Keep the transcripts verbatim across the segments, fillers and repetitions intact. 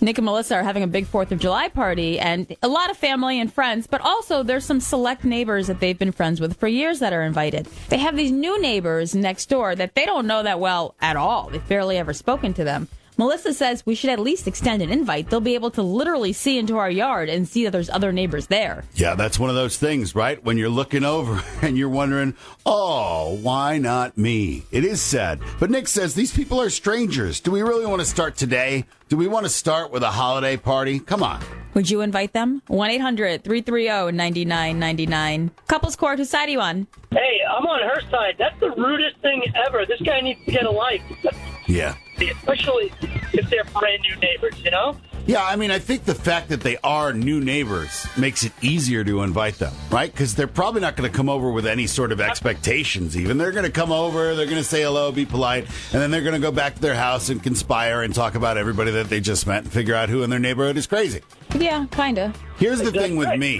Nick and Melissa are having a big fourth of July party, and a lot of family and friends, but also there's some select neighbors that they've been friends with for years that are invited. They have these new neighbors next door that they don't know that well at all. They've barely ever spoken to them. Melissa says we should at least extend an invite. They'll be able to literally see into our yard and see that there's other neighbors there. Yeah, that's one of those things, right? When you're looking over and you're wondering, oh, why not me? It is sad. But Nick says these people are strangers. Do we really want to start today? Do we want to start with a holiday party? Come on. Would you invite them? one eight hundred three three zero nine nine nine nine. Couples Court, whose side are you on? Hey, I'm on her side. That's the rudest thing ever. This guy needs to get a life. Yeah. Especially if they're brand new neighbors, you know? Yeah, I mean, I think the fact that they are new neighbors makes it easier to invite them, right? Because they're probably not going to come over with any sort of expectations even. They're going to come over, they're going to say hello, be polite, and then they're going to go back to their house and conspire and talk about everybody that they just met and figure out who in their neighborhood is crazy. Yeah, kind of. Here's the thing with me.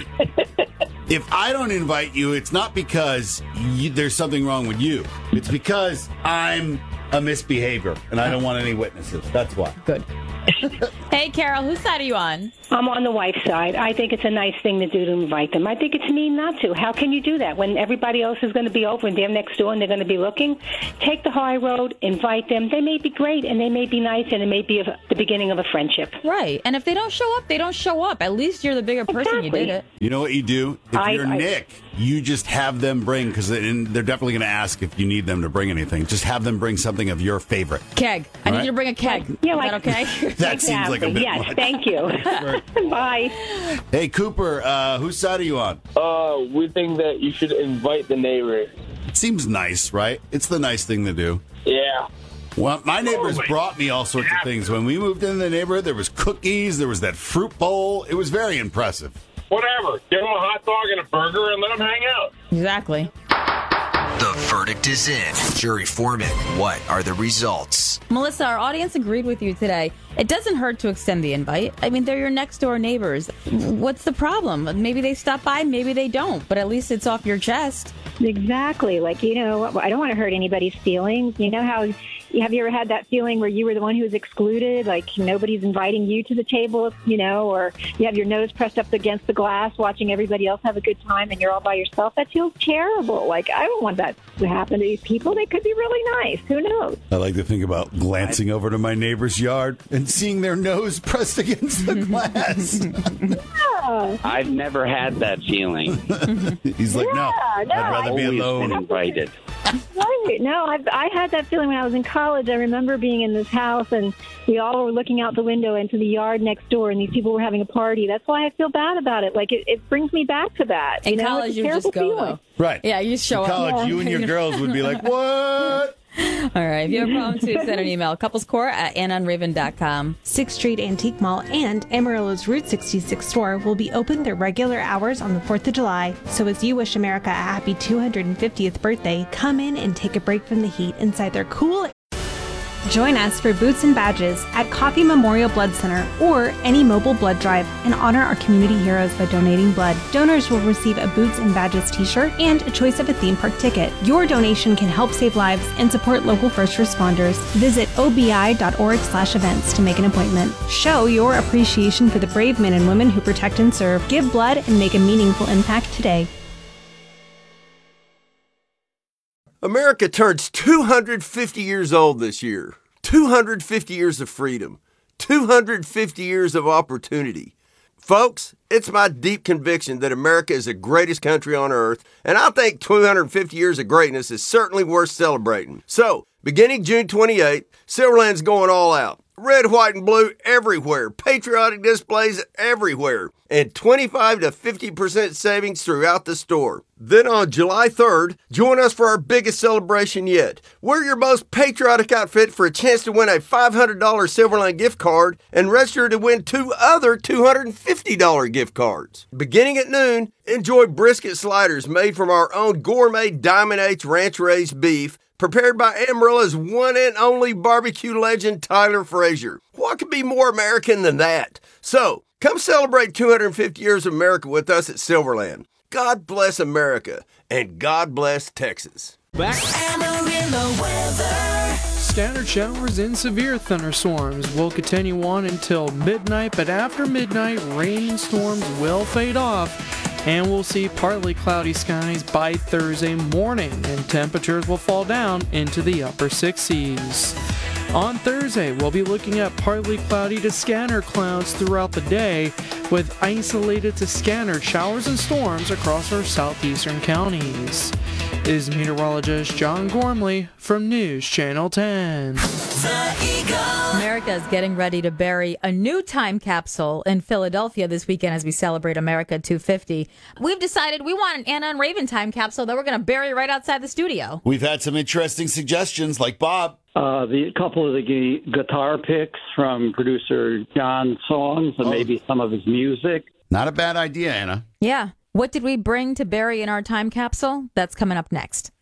If I don't invite you, it's not because you, there's something wrong with you. It's because I'm a misbehavior, and I don't want any witnesses. That's why. Good. Hey, Carol, whose side are you on? I'm on the wife's side. I think it's a nice thing to do to invite them. I think it's mean not to. How can you do that when everybody else is going to be over and they're next door and they're going to be looking? Take the high road, invite them. They may be great and they may be nice and it may be a, the beginning of a friendship. Right. And if they don't show up, they don't show up. At least you're the bigger person. Exactly. You did it. You know what you do? If I, you're I, Nick, you just have them bring, because they're definitely going to ask if you need them to bring anything. Just have them bring something of your favorite. Keg. I All need right? you to bring a keg. Yeah, Is like, that okay? That seems like a bit Yes, much. thank you. Bye. Hey, Cooper, uh, whose side are you on? Uh, we think that you should invite the neighbor. It seems nice, right? It's the nice thing to do. Yeah. Well, my neighbors brought me all sorts of things. When we moved into the neighborhood, there was cookies, there was that fruit bowl. It was very impressive. Whatever. Give them a hot dog and a burger and let them hang out. Exactly. The verdict is in. Jury foreman, what are the results? Melissa, our audience agreed with you today. It doesn't hurt to extend the invite. I mean, they're your next door neighbors. What's the problem? Maybe they stop by, maybe they don't, but at least it's off your chest. Exactly. Like, you know, I don't want to hurt anybody's feelings. You know how, have you ever had that feeling where you were the one who was excluded? Like nobody's inviting you to the table, you know, or you have your nose pressed up against the glass watching everybody else have a good time and you're all by yourself. That feels terrible. Like, I don't want that to happen to these people. They could be really nice. Who knows? I like to think about glancing over to my neighbor's yard and seeing their nose pressed against the glass. Yeah. I've never had that feeling. He's like, no, Yeah, no, I'd rather be Always alone. been invited. Right. No, I've, I had that feeling when I was in college. I remember being in this house and we all were looking out the window into the yard next door and these people were having a party. That's why I feel bad about it. Like, it, it brings me back to that. In you know? college, It's a you just terrible go, feeling. though. Right. Yeah, you show In up. college, Yeah. you and your girls would be like, what? All right. If you have a problem, too, send an email. Couplescore at ann raven dot com. sixth Street Antique Mall and Amarillo's Route sixty-six store will be open their regular hours on the fourth of July. So as you wish America a happy two hundred fiftieth birthday, come in and take a break from the heat inside their cool... Join us for Boots and Badges at Coffee Memorial Blood Center or any mobile blood drive and honor our community heroes by donating blood. Donors will receive a Boots and Badges t-shirt and a choice of a theme park ticket. Your donation can help save lives and support local first responders. Visit obi.org slash events to make an appointment. Show your appreciation for the brave men and women who protect and serve. Give blood and make a meaningful impact today. America turns two hundred fifty years old this year. two hundred fifty years of freedom. two hundred fifty years of opportunity. Folks, it's my deep conviction that America is the greatest country on earth, and I think two hundred fifty years of greatness is certainly worth celebrating. So, beginning June twenty-eighth, Silverland's going all out. Red, white, and blue everywhere. Patriotic displays everywhere. And twenty-five to fifty percent savings throughout the store. Then on July third, join us for our biggest celebration yet. Wear your most patriotic outfit for a chance to win a five hundred dollars Silverland gift card and register to win two other two hundred fifty dollars gift cards. Beginning at noon, enjoy brisket sliders made from our own gourmet Diamond H Ranch Raised beef, prepared by Amarillo's one and only barbecue legend, Tyler Frazier. What could be more American than that? So, come celebrate two hundred fifty years of America with us at Silverland. God bless America, and God bless Texas. Back. Amarillo weather. scattered showers and severe thunderstorms will continue on until midnight, but after midnight, rain and storms will fade off, and we'll see partly cloudy skies by Thursday morning, and temperatures will fall down into the upper sixties. On Thursday, we'll be looking at partly cloudy to scattered clouds throughout the day, with isolated to scattered showers and storms across our southeastern counties. Is meteorologist John Gormley from News Channel ten. America is getting ready to bury a new time capsule in Philadelphia this weekend as we celebrate America two fifty. We've decided we want an Anna and Raven time capsule that we're going to bury right outside the studio. We've had some interesting suggestions, like Bob. Uh, the couple of the gu- guitar picks from producer John's songs and Oh. maybe some of his music. Not a bad idea, Anna. Yeah. What did we bring to bury in our time capsule? That's coming up next.